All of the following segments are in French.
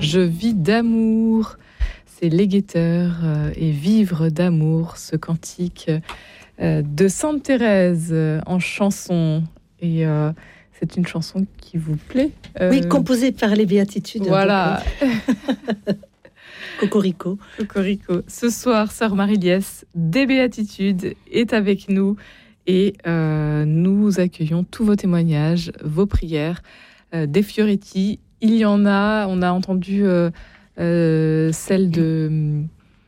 Je vis d'amour. C'est Les Guetteurs et Vivre d'amour, ce cantique de Sainte Thérèse en chanson. Et c'est une chanson qui vous plaît Oui, composée par les Béatitudes. Voilà. Cocorico. Cocorico. Ce soir, Sœur Marie-Liesse des Béatitudes est avec nous et nous accueillons tous vos témoignages, vos prières, des Fioretti. Il y en a, on a entendu celle de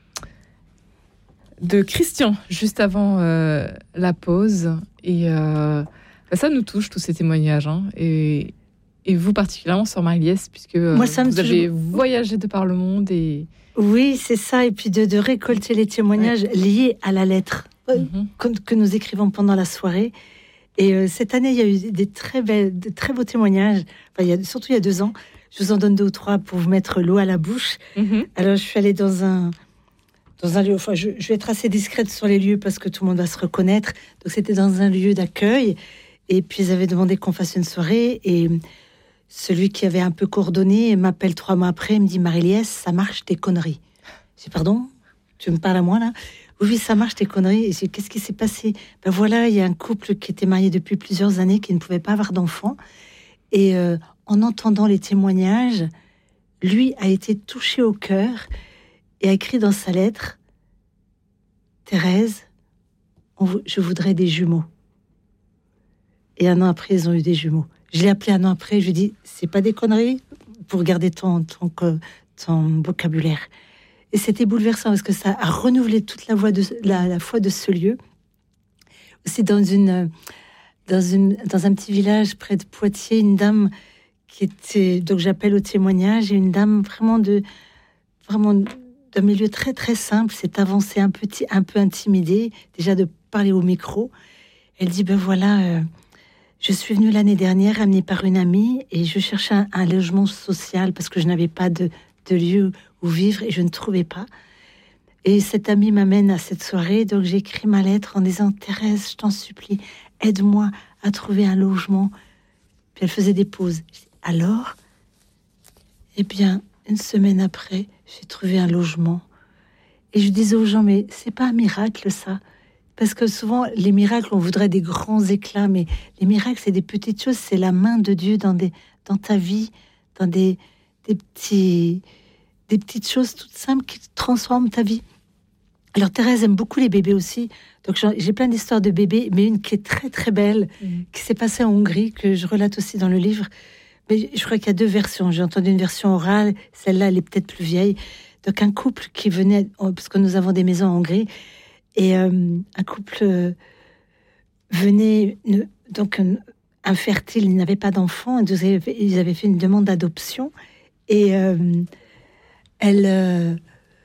Christian juste avant la pause. Et ça nous touche, tous ces témoignages. Hein, et vous particulièrement, Sœur Marie-Liesse, puisque moi, vous avez voyagé de par le monde. Oui, c'est ça. Et puis de récolter les témoignages liés à la lettre que nous écrivons pendant la soirée. Et cette année, il y a eu des très beaux témoignages. Enfin, surtout il y a 2 ans. Je vous en donne 2 ou 3 pour vous mettre l'eau à la bouche. Alors, je suis allée dans un lieu. Enfin, je vais être assez discrète sur les lieux parce que tout le monde va se reconnaître. Donc, c'était dans un lieu d'accueil. Et puis, ils avaient demandé qu'on fasse une soirée. Et celui qui avait un peu coordonné m'appelle 3 mois après. Il me dit, Marie-Liesse, ça marche tes conneries. J'ai dit, pardon, tu me parles à moi là? Oui, ça marche tes conneries. Et j'ai dit, qu'est-ce qui s'est passé? Ben voilà, il y a un couple qui était marié depuis plusieurs années qui ne pouvait pas avoir d'enfant. Et en entendant les témoignages, lui a été touché au cœur et a écrit dans sa lettre, Thérèse, je voudrais des jumeaux. Et 1 an après, ils ont eu des jumeaux. Je l'ai appelé 1 an après, je lui ai dit, c'est pas des conneries pour garder ton vocabulaire. Et c'était bouleversant parce que ça a renouvelé toute la foi de ce lieu. Aussi dans un petit village près de Poitiers, une dame qui était, donc j'appelle au témoignage, et une dame vraiment d'un milieu très très simple, s'est avancée un peu intimidée déjà de parler au micro. Elle dit, ben voilà, je suis venue l'année dernière amenée par une amie et je cherchais un logement social parce que je n'avais pas de lieu où vivre et je ne trouvais pas. Et cette amie m'amène à cette soirée, donc j'ai écrit ma lettre en disant, Thérèse, je t'en supplie, aide-moi à trouver un logement. Puis elle faisait des pauses. Alors, eh bien, 1 semaine après, j'ai trouvé un logement. Et je disais aux gens, mais c'est pas un miracle ça? Parce que souvent, les miracles, on voudrait des grands éclats, mais les miracles, c'est des petites choses, c'est la main de Dieu dans ta vie, dans des petites choses toutes simples qui transforment ta vie. Alors Thérèse aime beaucoup les bébés aussi, donc j'ai plein d'histoires de bébés, mais une qui est très très belle, qui s'est passée en Hongrie, que je relate aussi dans le livre. Mais je crois qu'il y a 2 versions. J'ai entendu une version orale, celle-là elle est peut-être plus vieille. Donc un couple qui venait, parce que nous avons des maisons en Hongrie, et un couple venait, donc infertile, ils n'avaient pas d'enfants, ils avaient fait une demande d'adoption, et elle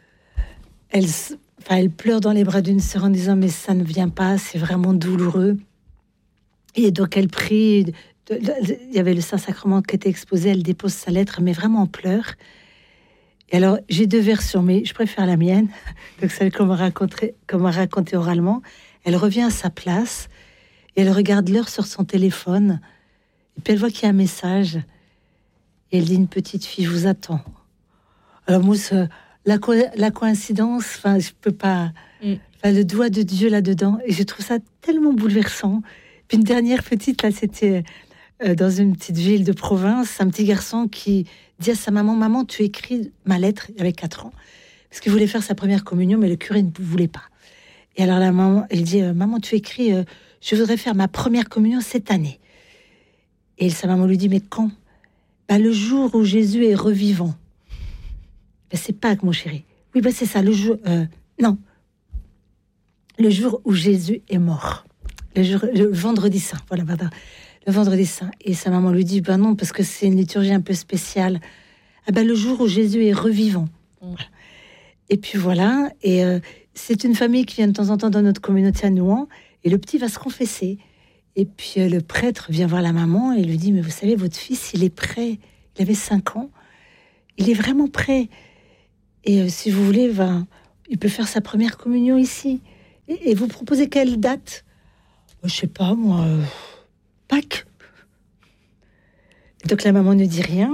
pleure dans les bras d'une sœur en disant, mais ça ne vient pas, c'est vraiment douloureux. Et donc elle prie, il y avait le Saint-Sacrement qui était exposé, elle dépose sa lettre, mais vraiment en pleurs. Et alors, j'ai 2 versions, mais je préfère la mienne, donc celle qu'on m'a racontée oralement. Elle revient à sa place, et elle regarde l'heure sur son téléphone, et puis elle voit qu'il y a un message, et elle dit, une petite fille vous attend. Alors moi, la coïncidence, enfin, je peux pas, le doigt de Dieu là-dedans, et je trouve ça tellement bouleversant. Puis une dernière petite, là, c'était dans une petite ville de province, un petit garçon qui dit à sa maman, maman, tu écris ma lettre, il avait 4 ans, parce qu'il voulait faire sa première communion, mais le curé ne voulait pas. Et alors la maman, elle dit, maman, tu écris, je voudrais faire ma première communion cette année. Et sa maman lui dit, mais quand? Le jour où Jésus est revivant. C'est Pâques, mon chéri. Oui, c'est ça, le jour... non. Le jour où Jésus est mort. Le vendredi saint, voilà, pardon. Le vendredi saint. Et sa maman lui dit, non, parce que c'est une liturgie un peu spéciale. Le jour où Jésus est revivant. Voilà. Et puis voilà, et c'est une famille qui vient de temps en temps dans notre communauté à Nouan, et le petit va se confesser. Et puis le prêtre vient voir la maman et lui dit, mais vous savez, votre fils, il est prêt. Il avait 5 ans. Il est vraiment prêt. Et si vous voulez, il peut faire sa première communion ici. Et vous proposez quelle date? Je sais pas, moi... Pâques. Donc la maman ne dit rien.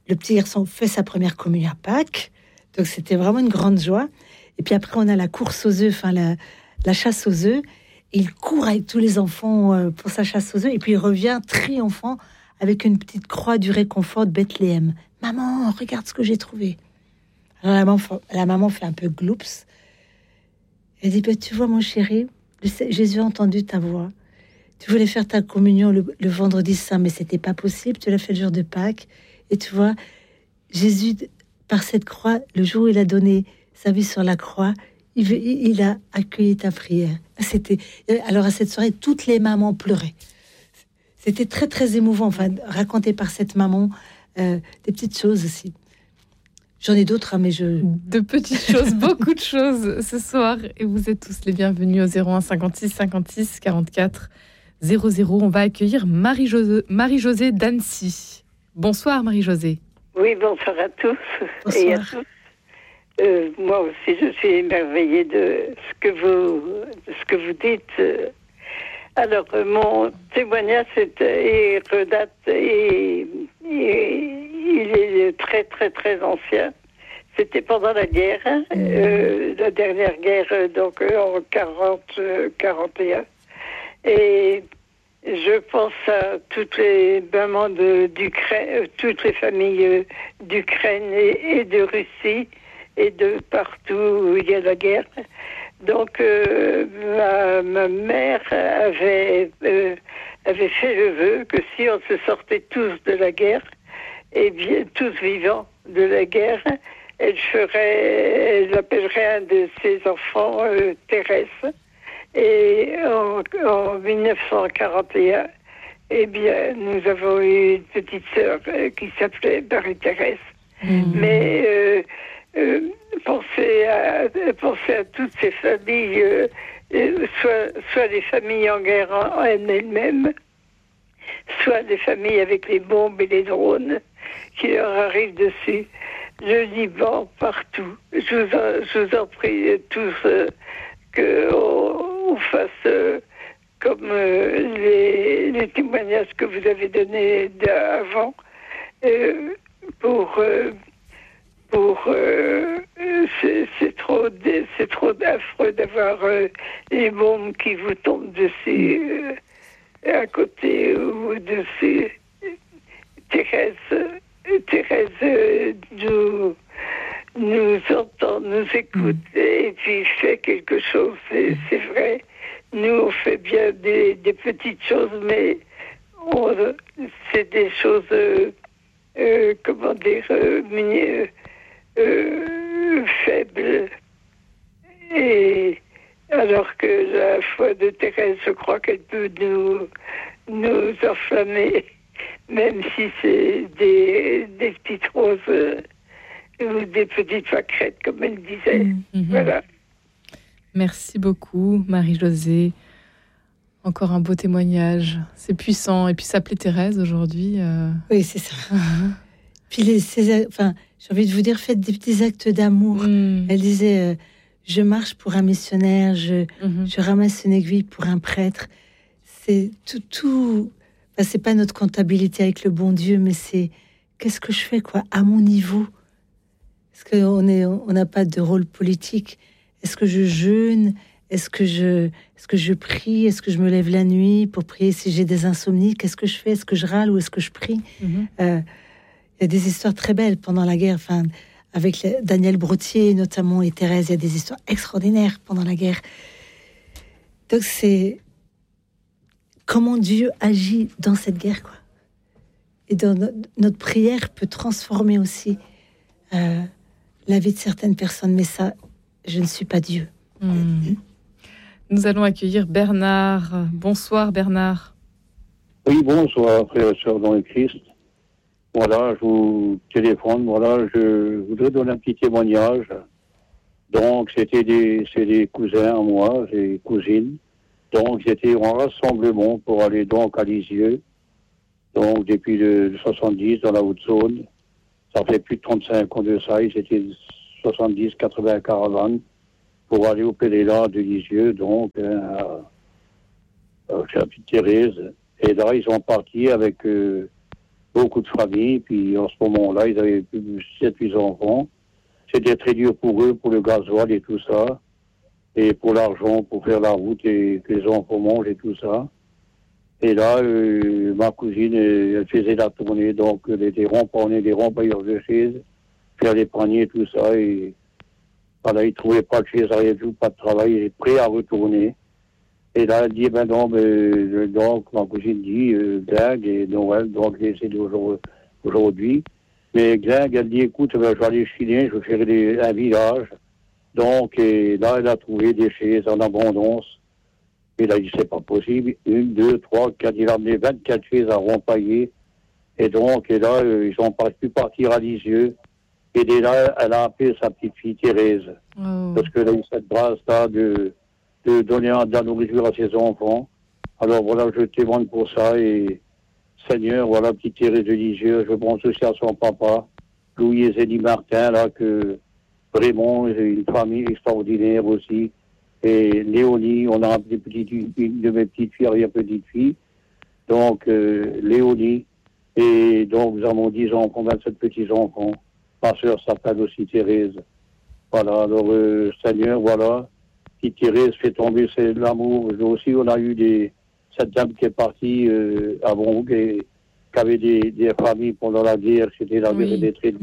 le petit garçon fait sa première communion à Pâques. Donc, c'était vraiment une grande joie. Et puis après, on a la course aux œufs, la chasse aux œufs. Il court avec tous les enfants pour sa chasse aux œufs. Et puis, il revient triomphant avec une petite croix du réconfort de Bethléem. « Maman, regarde ce que j'ai trouvé. » Alors, la maman fait un peu gloops. Elle dit, tu vois, mon chéri, Jésus a entendu ta voix. Tu voulais faire ta communion le vendredi saint, mais c'était pas possible. Tu l'as fait le jour de Pâques. Et tu vois, Jésus, par cette croix, le jour où il a donné sa vie sur la croix, il a accueilli ta prière. Alors à cette soirée, toutes les mamans pleuraient. C'était très très émouvant, raconté par cette maman, des petites choses aussi. J'en ai d'autres, mais de petites choses, beaucoup de choses ce soir, et vous êtes tous les bienvenus au 01 56 56 44 00. On va accueillir Marie-Josée d'Annecy. Bonsoir Marie-Josée. Oui, bonsoir à tous. Bonsoir. Et à tous. Moi aussi, je suis émerveillée de ce que vous dites. Alors, mon témoignage redate et il est très, très, très ancien. C'était pendant la guerre, la dernière guerre, donc en 40-41. Et je pense à toutes les mamans d'Ukraine, toutes les familles d'Ukraine et de Russie et de partout où il y a la guerre. Donc ma mère avait fait le vœu que si on se sortait tous de la guerre, et bien tous vivants de la guerre, elle appellerait un de ses enfants Thérèse. Et en 1941, eh bien, nous avons eu une petite sœur qui s'appelait Marie-Thérèse. Mais pensez à toutes ces familles, soit des familles en guerre en elles-mêmes, soit des familles avec les bombes et les drones qui leur arrivent dessus. Le Liban, partout. Je vous en prie tous qu'on fasse comme les témoignages que vous avez donnés avant c'est trop affreux d'avoir les bombes qui vous tombent dessus à côté ou dessus. Thérèse nous entend, nous écoute et puis fait quelque chose. C'est vrai. Nous, on fait bien des petites choses, mais c'est des choses, comment dire, faibles. Et alors que la foi de Thérèse, je crois qu'elle peut nous enflammer, même si c'est des petites roses ou des petites pâquerettes, comme elle disait. Voilà. Merci beaucoup, Marie-Josée. Encore un beau témoignage. C'est puissant. Et puis, s'appeler Thérèse aujourd'hui. Oui, c'est ça. Puis, j'ai envie de vous dire, faites des petits actes d'amour. Elle disait, je marche pour un missionnaire, je ramasse une aiguille pour un prêtre. C'est tout. C'est pas notre comptabilité avec le bon Dieu, mais c'est qu'est-ce que je fais, quoi, à mon niveau. Est-ce qu'on n'a pas de rôle politique? Est-ce que je jeûne? Est-ce que je prie? Est-ce que je me lève la nuit pour prier si j'ai des insomnies? Qu'est-ce que je fais? Est-ce que je râle ou est-ce que je prie? Il y a des histoires très belles pendant la guerre, avec Daniel Brottier notamment et Thérèse. Il y a des histoires extraordinaires pendant la guerre. Donc c'est comment Dieu agit dans cette guerre, quoi. Et dans notre prière peut transformer aussi la vie de certaines personnes. Mais ça, je ne suis pas Dieu. Nous allons accueillir Bernard. Bonsoir Bernard. Oui, bonsoir frères et sœurs dans le Christ. Voilà, je vous téléphone. Voilà, je voudrais donner un petit témoignage. Donc, c'est des cousins à moi, des cousines. Donc, j'étais en rassemblement pour aller donc à Lisieux. Donc, depuis le 70 dans la Haute-Saône. Ça fait plus de 35 ans de ça. Ils étaient 70, 80 caravanes pour aller au Péléla de Lisieux, donc, chez la petite Thérèse. Et là, ils sont partis avec beaucoup de familles. Puis en ce moment-là, ils avaient plus de 7-8 enfants. C'était très dur pour eux, pour le gasoil et tout ça. Et pour l'argent, pour faire la route et que les enfants mangent et tout ça. Et là, ma cousine, elle faisait la tournée, donc des rempayeurs de chaises, faire les paniers et tout ça. Et voilà, ils ne trouvaient pas de chaise, rien du tout, pas de travail, il est prêt à retourner. Et là, elle dit, ben non, donc ma cousine dit, Gling et Noël, donc c'est aujourd'hui. Mais Gling, elle dit, écoute, ben, je vais aller chiner, je vais faire un village. Donc, et là, elle a trouvé des chaises en abondance. Et là, il dit, c'est pas possible. 1, 2, 3, 4, il a amené 24 chaises à rempailler. Et donc, et là, ils ont pu partir à Lisieux. Et dès là, elle a appelé sa petite fille Thérèse. Oh. Parce qu'elle a eu cette grâce-là de donner de la nourriture à ses enfants. Alors voilà, je témoigne pour ça. Et Seigneur, voilà, petite Thérèse de Lisieux, je pense aussi à son papa, Louis et Zélie Martin, là, que vraiment, une famille extraordinaire aussi. Et Léonie, on a appelé une de mes petites filles, arrière-petite-fille. Donc, Léonie. Et donc, nous avons 10 enfants, 27 petits-enfants. Ma sœur s'appelle aussi Thérèse. Voilà, alors, Seigneur, voilà. Petite Thérèse fait tomber l'amour. Nous aussi, on a eu cette dame qui est partie avant, qui avait des familles pendant la guerre. C'était la guerre des traits.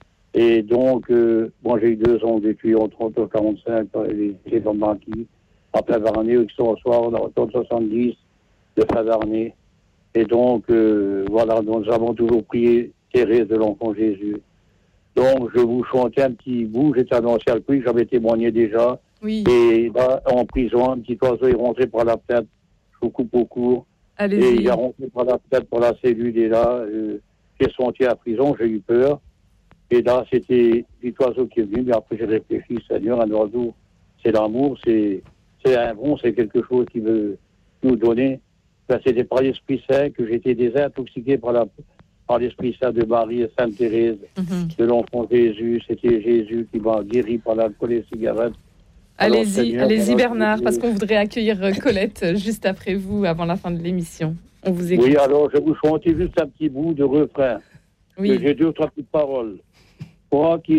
Et donc, moi, j'ai eu 2 ans depuis en 30 et 45, les dans le maquis, à Favarney, qui sont au soir, en 70, de Favarney. Et donc, voilà, nous avons toujours prié Thérèse de l'Enfant Jésus. Donc, je vous chantais un petit bout, j'étais annoncé à le prix, j'avais témoigné déjà. Oui. Et là, en prison, un petit oiseau est rentré par la fenêtre, je vous coupe au cours. Allez-y. Et il est rentré par la fenêtre pour la cellule, et là, j'ai senti à prison, j'ai eu peur. Et là, c'était petit oiseau qui est venu, mais après j'ai réfléchi, Seigneur, un oiseau, c'est l'amour, c'est un bon, c'est quelque chose qui veut nous donner. Ben, c'était par l'Esprit Saint que j'étais désintoxiqué par l'Esprit Saint de Marie et Sainte Thérèse, de l'Enfant Jésus. C'était Jésus qui m'a guéri par l'alcool et les cigarettes. Allez-y Bernard, parce qu'on voudrait accueillir Colette juste après vous, avant la fin de l'émission. On vous écoute. Oui, alors je vais vous chanter juste un petit bout de refrain. Oui. J'ai 2 ou 3 petites paroles. Quoi qu'il